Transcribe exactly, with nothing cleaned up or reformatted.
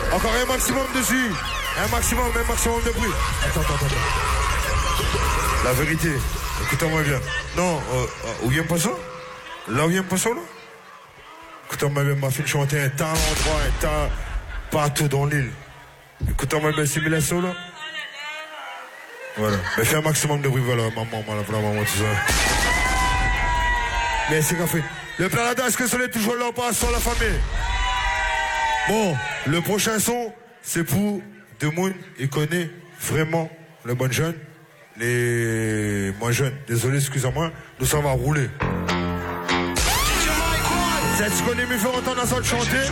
Encore un maximum dessus. Un maximum, un maximum de bruit. Attends, attends, attends. La vérité, écoutez-moi bien. Non, euh, euh, où vient pas ça? Là où vient pas ça, là? Écoutez-moi bien, ma fille chanter un tas d'endroits, un tas partout dans l'île. Écoutez-moi bien, simulation, là. Voilà. Mais fais un maximum de bruit, voilà, maman, voilà, voilà, maman, tout ça. Mais c'est qu'en fait. Le Planada, est-ce que ça est toujours là ou pas sur la famille? Bon, le prochain son, c'est pour Demoun. Il connaît vraiment les bonnes jeunes. Les moins jeunes. Désolé, excusez-moi. Nous, ça va rouler. C'est ce qu'on est mieux faire entendre la zone chanter.